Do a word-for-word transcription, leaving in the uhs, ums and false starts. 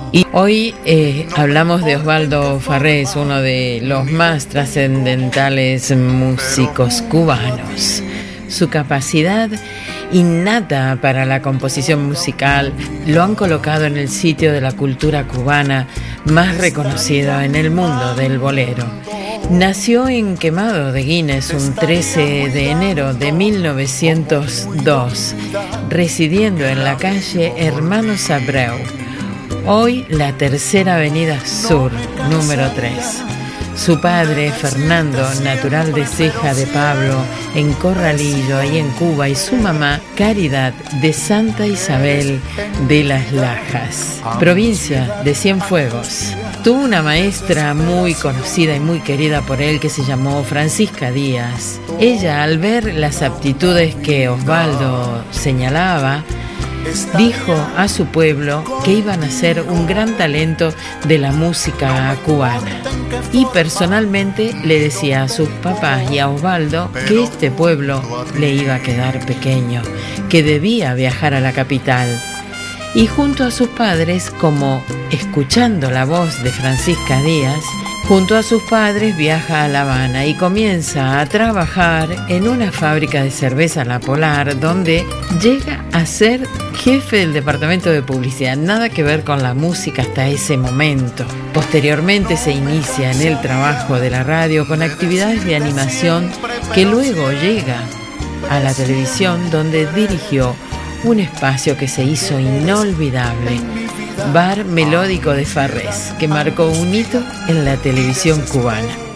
Y hoy eh, hablamos de Osvaldo Farrés, uno de los más trascendentales músicos cubanos. Su capacidad innata para la composición musical lo han colocado en el sitio de la cultura cubana más reconocido en el mundo del bolero. Nació en Quemado de Guines un trece de enero de mil novecientos dos, residiendo en la calle Hermanos Abreu, hoy la Tercera Avenida Sur, número tres. Su padre, Fernando, natural de Ceja de Pablo, en Corralillo, ahí en Cuba, y su mamá, Caridad, de Santa Isabel de las Lajas, provincia de Cienfuegos. Tuvo una maestra muy conocida y muy querida por él que se llamó Francisca Díaz. Ella, al ver las aptitudes que Osvaldo señalaba, dijo a su pueblo que iban a ser un gran talento de la música cubana. Y personalmente le decía a sus papás y a Osvaldo que este pueblo le iba a quedar pequeño, que debía viajar a la capital. Y junto a sus padres, como escuchando la voz de Francisca Díaz, junto a sus padres viaja a La Habana y comienza a trabajar en una fábrica de cerveza La Polar, donde llega a ser jefe del departamento de publicidad. Nada que ver con la música hasta ese momento. Posteriormente se inicia en el trabajo de la radio con actividades de animación que luego llega a la televisión, donde dirigió un espacio que se hizo inolvidable, Bar Melódico de Farrés, que marcó un hito en la televisión cubana.